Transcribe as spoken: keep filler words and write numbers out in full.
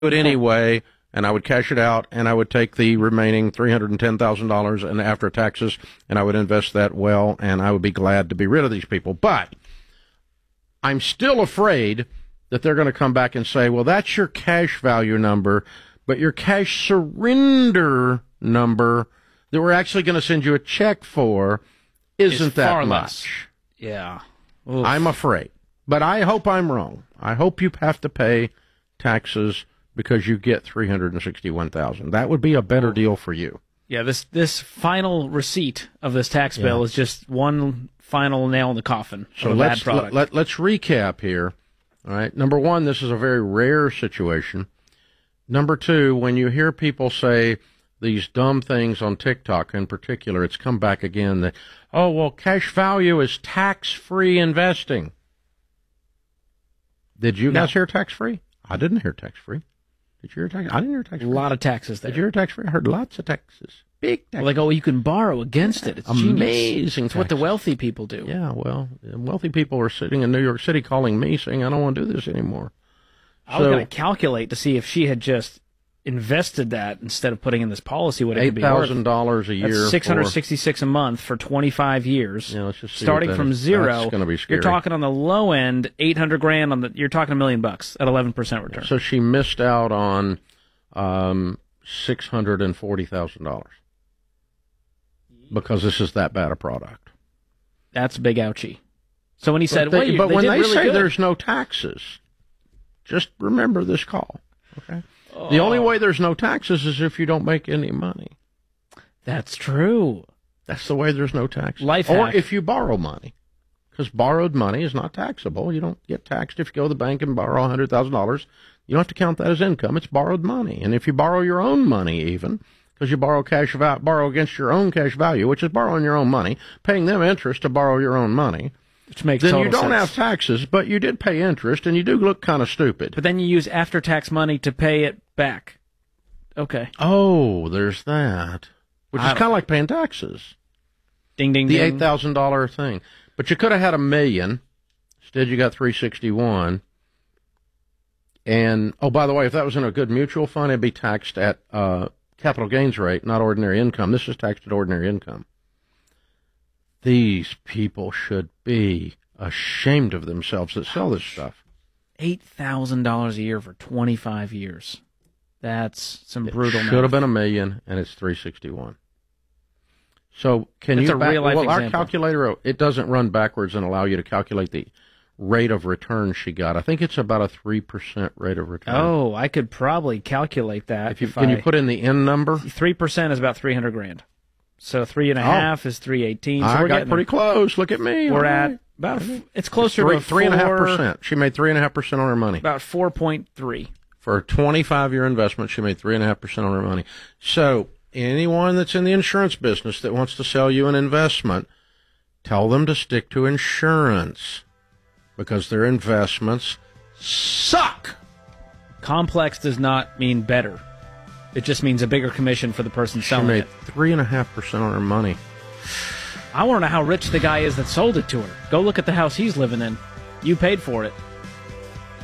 it anyway, and I would cash it out, and I would take the remaining three hundred ten thousand dollars and after taxes, and I would invest that well, and I would be glad to be rid of these people. But I'm still afraid that they're going to come back and say, well, that's your cash value number, but your cash surrender number that we're actually going to send you a check for isn't It's that far much. less. Yeah. Oof. I'm afraid. But I hope I'm wrong. I hope you have to pay taxes because you get three hundred sixty-one thousand dollars. That would be a better deal for you. Yeah, this this final receipt of this tax bill Yeah. is just one final nail in the coffin So of a let's bad product. let, let, let's recap here. All right. Number one, this is a very rare situation. Number two, when you hear people say these dumb things on TikTok in particular, it's come back again that, oh, well, cash value is tax-free investing. Did you No. guys hear tax-free? I didn't hear tax-free. Did you hear tax? I didn't hear a tax-free. lot of taxes there. Did you hear tax-free? I heard lots of taxes. Big taxes. Like, oh, you can borrow against it. It's Amazing genius. It's what the taxes. wealthy people do. Yeah, well, wealthy people are sitting in New York City calling me saying, I don't want to do this anymore. I was So- going to calculate to see if she had just invested that instead of putting in this policy, what it Eight could be worth. thousand dollars a year. That's six hundred for- sixty-six a month for twenty-five years. Yeah, let's just see starting what that from is. zero. That's gonna be scary. You're talking on the low end, eight hundred grand on the. You're talking a million bucks at eleven percent return. So she missed out on um, six hundred and forty thousand dollars because this is that bad a product. That's a big ouchie. So when he said, but they, "Wait, but they when did they really say good. there's no taxes, just remember this call. Okay. The only way there's no taxes is if you don't make any money. That's true. That's the way there's no taxes. Life or hack. if you borrow money, because borrowed money is not taxable. You don't get taxed if you go to the bank and borrow one hundred thousand dollars. You don't have to count that as income. It's borrowed money. And if you borrow your own money even, because you borrow cash va- borrow against your own cash value, which is borrowing your own money, paying them interest to borrow your own money, Which makes then total you don't sense. have taxes, but you did pay interest, and you do look kind of stupid. But then you use after-tax money to pay it back. Okay. Oh, there's that. Which I is don't- kind of like paying taxes. Ding, ding, The ding. eight thousand dollars thing. But you could have had a million. Instead, you got three sixty-one. And, oh, by the way, if that was in a good mutual fund, it'd be taxed at uh, capital gains rate, not ordinary income. This is taxed at ordinary income. These people should be ashamed of themselves that sell this stuff. eight thousand dollars a year for twenty-five years. That's some brutal It math. should have been a million, and it's three sixty-one. So can That's you a back, real-life well, our example. calculator, it doesn't run backwards and allow you to calculate the rate of return she got. I think it's about a three percent rate of return. Oh, I could probably calculate that. if you, if can I, you put in the N number? three percent is about three hundred grand. So three and a Oh. half is three eighteen. So I we're got getting pretty there. close. Look at me. We're All at right. about a f- it's closer three, to three and a half four- percent. She made three and a half percent on her money. About four point three. For a twenty-five year investment, she made three and a half percent on her money. So anyone that's in the insurance business that wants to sell you an investment, tell them to stick to insurance because their investments suck. Complex does not mean better. It just means a bigger commission for the person She selling made it. three and a half percent on her money. I want to know how rich the guy is that sold it to her. Go look at the house he's living in. You paid for it.